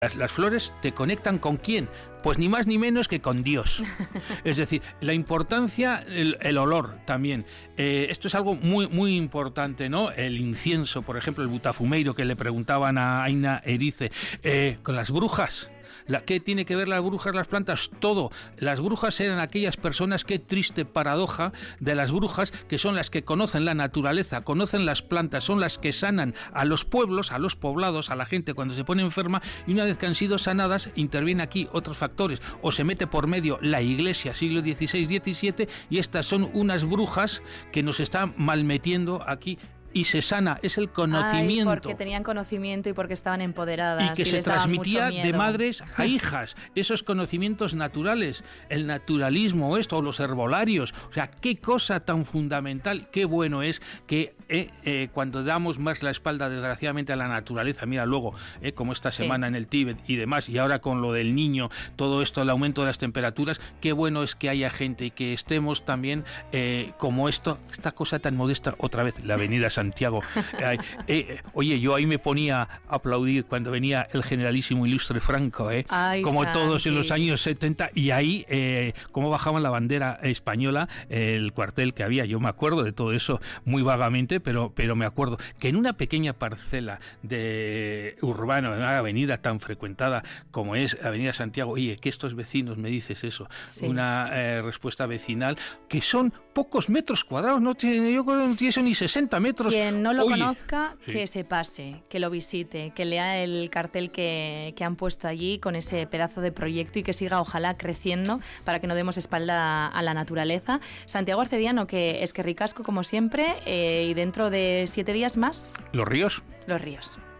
Las flores te conectan ¿con quién? Pues ni más ni menos que con Dios. Es decir, la importancia, el olor también. Esto es algo muy, muy importante, ¿no? El incienso, por ejemplo, el butafumeiro que le preguntaban a Aina Erice, con las brujas. ¿Qué tiene que ver las brujas, las plantas? Todo. Las brujas eran aquellas personas, qué triste paradoja de las brujas, que son las que conocen la naturaleza, conocen las plantas, son las que sanan a los pueblos, a los poblados, a la gente cuando se pone enferma, y una vez que han sido sanadas, intervienen aquí otros factores, o se mete por medio la Iglesia, siglo XVI, XVII, y estas son unas brujas que nos están malmetiendo aquí. Y se sana, es el conocimiento. Porque tenían conocimiento y porque estaban empoderadas. Y que se transmitía de madres a hijas, esos conocimientos naturales, el naturalismo, o los herbolarios. O sea, qué cosa tan fundamental, qué bueno es que cuando damos más la espalda, desgraciadamente, a la naturaleza, mira luego, como esta semana en el Tíbet y demás, y ahora con lo del niño, todo esto, el aumento de las temperaturas, qué bueno es que haya gente y que estemos también como esta cosa tan modesta, otra vez, la avenida Santiago. Oye, yo ahí me ponía a aplaudir cuando venía el generalísimo ilustre Franco, como Santi. Todos en los años 70, y ahí cómo bajaban la bandera española, el cuartel que había. Yo me acuerdo de todo eso muy vagamente, pero me acuerdo que en una pequeña parcela de urbano, en una avenida tan frecuentada como es Avenida Santiago, oye, que estos vecinos, me dices eso, una respuesta vecinal, que son pocos metros cuadrados, no tiene, yo creo que no tiene eso ni 60 metros. Quien no lo conozca, que se pase, que lo visite, que lea el cartel que han puesto allí con ese pedazo de proyecto y que siga ojalá creciendo para que no demos espalda a la naturaleza. Santiago Arcediano, que es que ricasco como siempre, y dentro de 7 días más... Los ríos. Los ríos.